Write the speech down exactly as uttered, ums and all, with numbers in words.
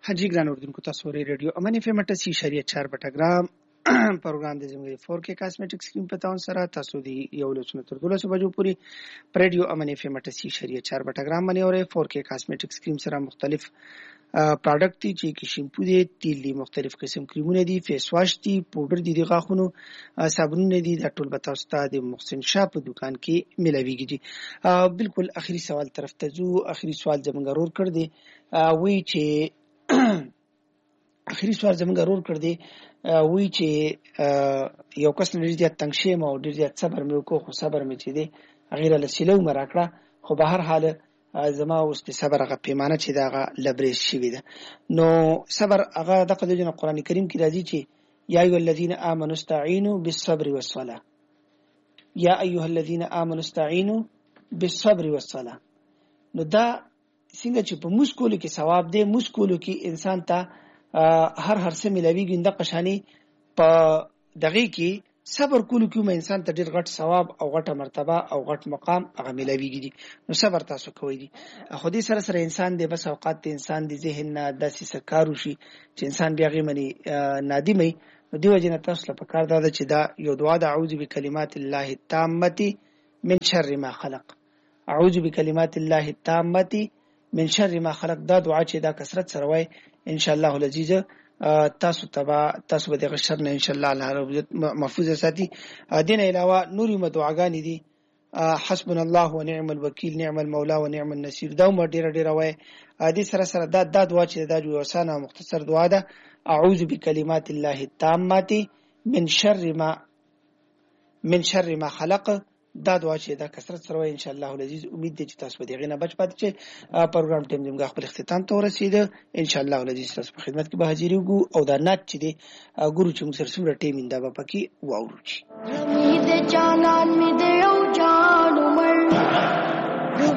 حاجی ګران اردوونکو تاسو ورې ریډیو امن اف ام اٹھاسی اشاریه چار بټګرام پروګرام د زموږ فور کې کاسمیټکس کریم په تاون سره تاسو دی یو لسنه تر دولسو بجو پوری پر ریډیو امن اف ام اٹھاسی اشاریه چار بټګرام باندې اورې فور کې کاسمیټکس کریم سره مختلف پروډکټ دي چې کې شیمپو دي تیل دي مختلف قسم کریمونه دي فیس واش دي پاوډر دي د غاښونو صابونونه دي د ټول به تاسو ته د محسن شاه په دکان کې ملاويږي دي بالکل اخري سوال طرف ته ځو اخري سوال زمونږ ورور کړ دي وی چې اخري سوال زمونږ ورور کړ دي وی چې یو کس لري چې تنګ شي ما او ډیر صبر مې وکړو خو صبر مې چې دي غیر له سیلو مراکړه خو به هر حال زما اوس د صبر هغه پیمانه چې دا لبریز شوی ده نو صبر هغه د قدرت قرآن کریم کې راځي چې یا ایها الذین آمنوا استعینوا بالصبر والصلاة یا ایها الذین آمنوا استعینوا بالصبر والصلاة نو دا څنګه چې په مسکولو کې ثواب دی مسکولو کې انسان ته هر هر څه ملويږي د قشانی په دغه کې صبر کولو کې انسان ته ډیر غټ ثواب او غټه مرتبه او غټ مقام هغه ملويږي نو صبر تاسو کوئ دي خو دې سره سره انسان دی بس اوقات ته انسان دی ذهن نه داسې سکارو شي چې انسان بیا غیمني نادمي نو دی وجنه تاسو لپاره کار دا چې دا یو دعا د اعوذ بکلمات الله التامه من شر ما خلق اعوذ بکلمات الله التامه من شر ما خلق دا دعا چې دا کثرت سره وای ان شاء الله العزیز تاسو تبا تاسو به د شر نه ان شاء الله الله محفوظ ساتي دین علاوه نوري مدعاګانی دي حسبنا الله ونعم الوکیل نعم المولى ونعم النصير دا مو ډیر ډیر وای دې سره سره دا د دعا چې دا جو اسانه مختصر دعا ده اعوذ بکلمات الله التامه من شر ما من شر ما خلق دا دعا چې دا کثرت سره ان شاء الله العزیز امید دي چې تاسو به دغه نه بچ پاتې چې پروګرام ټیم زموږ خپل اختتام ته ورسیده ان شاء الله العزیز تاسو په خدمت کې به حاضر یو او دا نات چې دی ګورو چې موږ سره ټیم انده به پکې واورو